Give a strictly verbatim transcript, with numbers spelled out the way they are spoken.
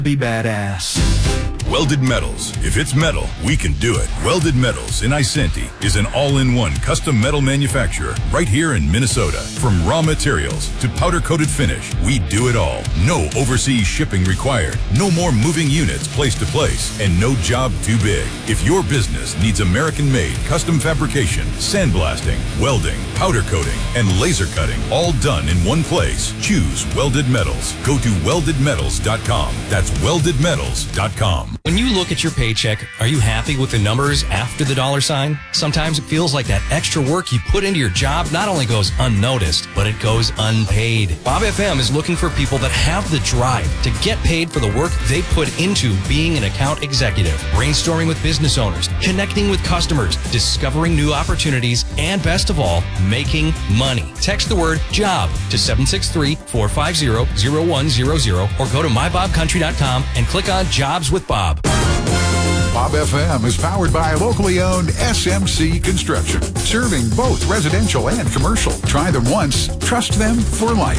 Be badass. Welded Metals. If it's metal, we can do it. Welded Metals in Isenti is an all-in-one custom metal manufacturer right here in Minnesota. From raw materials to powder-coated finish, we do it all. No overseas shipping required. No more moving units place to place, and no job too big. If your business needs American-made custom fabrication, sandblasting, welding, powder coating, and laser cutting, all done in one place, choose Welded Metals. Go to welded metals dot com. That's welded metals dot com. When you look at your paycheck, are you happy with the numbers after the dollar sign? Sometimes it feels like that extra work you put into your job not only goes unnoticed, but it goes unpaid. Bob F M is looking for people that have the drive to get paid for the work they put into being an account executive, brainstorming with business owners, connecting with customers, discovering new opportunities, and best of all, making money. Text the word JOB to seven six three, four five zero, zero one zero zero or go to my bob country dot com and click on Jobs with Bob. Bob F M is powered by locally owned S M C Construction, serving both residential and commercial. Try them once, trust them for life.